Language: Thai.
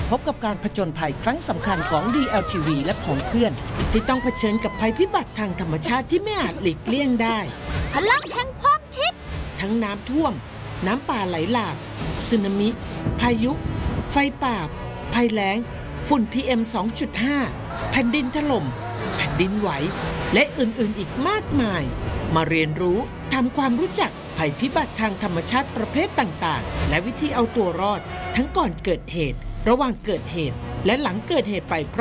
พบกับการผจญภัยครั้งสำคัญของ DLTV และของเพื่อนที่ต้องเผชิญกับภัยพิบัติทางธรรมชาติที่ไม่อาจหลีกเลี่ยงได้พลังแห่งความคิดทั้งน้ำท่วมน้ำป่าไหลหลากสึนามิพายุไฟป่าภัยแล้งฝุ่น PM 2.5 แผ่นดินถล่มแผ่นดินไหวและอื่นๆอีกมากมายมาเรียนรู้ทำความรู้จักภัยพิบัติทางธรรมชาติประเภทต่างๆและวิธีเอาตัวรอดทั้งก่อนเกิดเหตุระหว่างเกิดเหตุและหลังเกิดเหตุไป